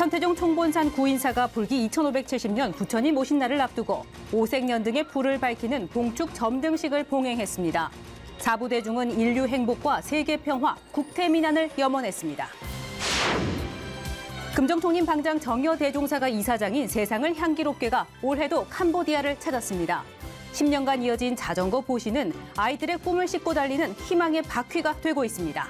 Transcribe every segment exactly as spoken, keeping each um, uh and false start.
천태종 총본산 구인사가 불기 이천오백칠십 년 부처님 오신 날을 앞두고 오색연등의 불을 밝히는 봉축 점등식을 봉행했습니다. 사부대중은 인류 행복과 세계 평화, 국태민안을 염원했습니다. 금정총림 방장 정여대종사가 이사장인 세상을 향기롭게가 올해도 캄보디아를 찾았습니다. 십 년간 이어진 자전거 보시는 아이들의 꿈을 싣고 달리는 희망의 바퀴가 되고 있습니다.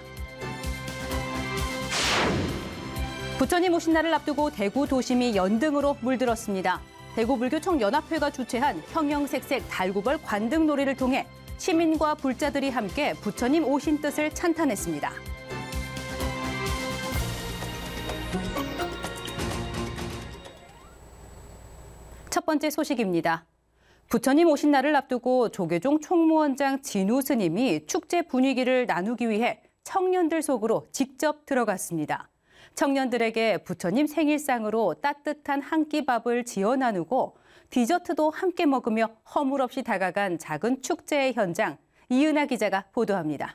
부처님 오신 날을 앞두고 대구 도심이 연등으로 물들었습니다. 대구불교총연합회가 주최한 형형색색 달구벌 관등놀이를 통해 시민과 불자들이 함께 부처님 오신 뜻을 찬탄했습니다. 첫 번째 소식입니다. 부처님 오신 날을 앞두고 조계종 총무원장 진우 스님이 축제 분위기를 나누기 위해 청년들 속으로 직접 들어갔습니다. 청년들에게 부처님 생일상으로 따뜻한 한 끼 밥을 지어 나누고 디저트도 함께 먹으며 허물없이 다가간 작은 축제의 현장, 이은하 기자가 보도합니다.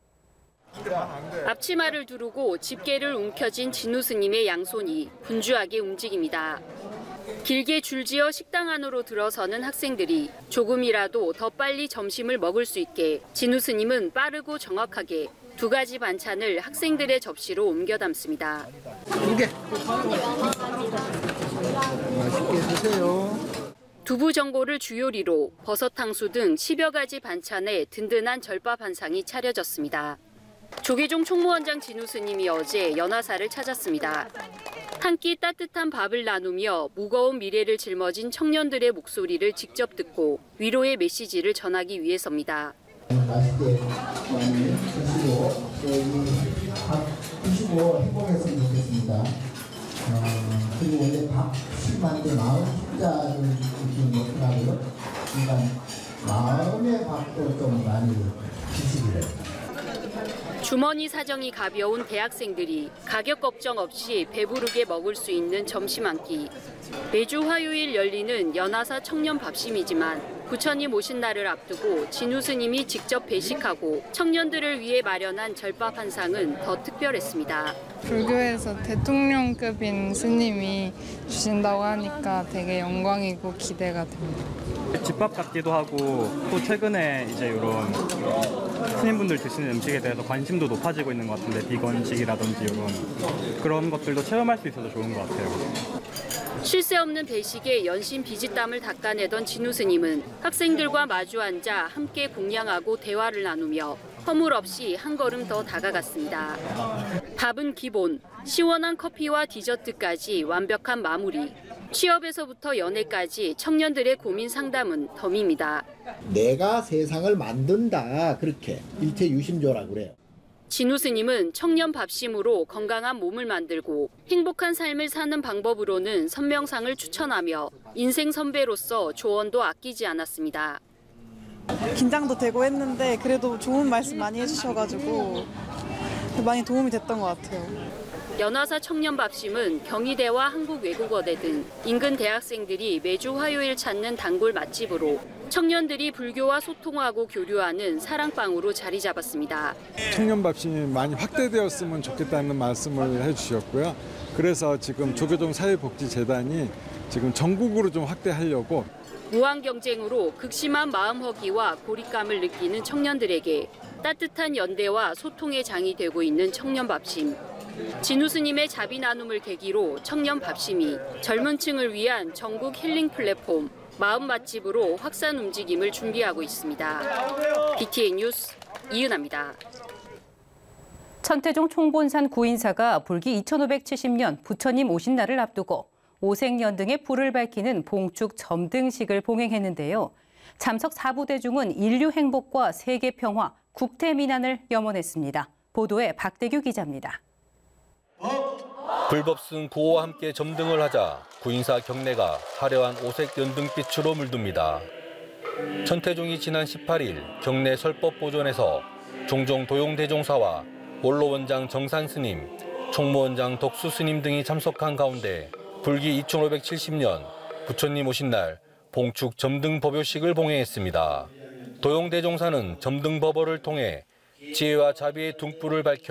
앞치마를 두르고 집게를 움켜쥔 진우 스님의 양손이 분주하게 움직입니다. 길게 줄지어 식당 안으로 들어서는 학생들이 조금이라도 더 빨리 점심을 먹을 수 있게 진우 스님은 빠르고 정확하게 두 가지 반찬을 학생들의 접시로 옮겨 담습니다. 두개 맛있게 드세요. 두부 전골을 주요리로 버섯 탕수 등 십여 가지 반찬에 든든한 절밥 한 상이 차려졌습니다. 조계종 총무원장 진우 스님이 어제 연화사를 찾았습니다. 한 끼 따뜻한 밥을 나누며 무거운 미래를 짊어진 청년들의 목소리를 직접 듣고 위로의 메시지를 전하기 위해서입니다. 맛있게 많이 드시고 여기 밥 드시고 행복했으면 좋겠습니다. 어, 그리고 원래 밥 십만대 마음 식자를 이렇게 먹더라고요. 그러니까 마음의 밥도 좀 많이 드시기를. 주머니 사정이 가벼운 대학생들이 가격 걱정 없이 배부르게 먹을 수 있는 점심 한 끼. 매주 화요일 열리는 연화사 청년 밥심이지만 부처님 오신 날을 앞두고 진우 스님이 직접 배식하고 청년들을 위해 마련한 절밥 한 상은 더 특별했습니다. 불교에서 대통령급인 스님이 주신다고 하니까 되게 영광이고 기대가 됩니다. 집밥 같기도 하고 또 최근에 이제 이런 스님분들 드시는 음식에 대해서 관심도 높아지고 있는 것 같은데 비건식이라든지 이런 그런 것들도 체험할 수 있어서 좋은 것 같아요. 쉴 새 없는 배식에 연신 비지땀을 닦아내던 진우 스님은 학생들과 마주 앉아 함께 공양하고 대화를 나누며 허물 없이 한 걸음 더 다가갔습니다. 밥은 기본, 시원한 커피와 디저트까지 완벽한 마무리. 취업에서부터 연애까지 청년들의 고민 상담은 덤입니다. 내가 세상을 만든다, 그렇게 일체유심조라고 그래요. 진우 스님은 청년 밥심으로 건강한 몸을 만들고 행복한 삶을 사는 방법으로는 선명상을 추천하며 인생 선배로서 조언도 아끼지 않았습니다. 긴장도 되고 했는데 그래도 좋은 말씀 많이 해주셔가지고 많이 도움이 됐던 것 같아요. 연화사 청년 밥심은 경희대와 한국외국어대 등 인근 대학생들이 매주 화요일 찾는 단골 맛집으로 청년들이 불교와 소통하고 교류하는 사랑방으로 자리 잡았습니다. 청년 밥심이 많이 확대되었으면 좋겠다는 말씀을 해주셨고요. 그래서 지금 조계종 사회복지재단이 지금 전국으로 좀 확대하려고 무한 경쟁으로 극심한 마음허기와 고립감을 느끼는 청년들에게 따뜻한 연대와 소통의 장이 되고 있는 청년 밥심. 진우 스님의 자비 나눔을 계기로 청년 밥심이 젊은 층을 위한 전국 힐링 플랫폼 마음 맛집으로 확산 움직임을 준비하고 있습니다. 비티엔 뉴스 이은하입니다. 천태종 총본산 구인사가 불기 이천오백칠십 년 부처님 오신 날을 앞두고 오색연등의 불을 밝히는 봉축 점등식을 봉행했는데요. 참석 사부대중은 인류 행복과 세계 평화, 국태민안을 염원했습니다. 보도에 박대규 기자입니다. 불법승 구호와 함께 점등을 하자 구인사 경내가 화려한 오색 연등빛으로 물듭니다. 천태종이 지난 십팔 일 경내 설법보존에서 종종 도용대종사와 원로원장 정산스님, 총무원장 덕수스님 등이 참석한 가운데 불기 이천오백칠십 년 부처님 오신 날 봉축 점등 법요식을 봉행했습니다. 도용대종사는 점등 법어를 통해 지혜와 자비의 등불을 밝혀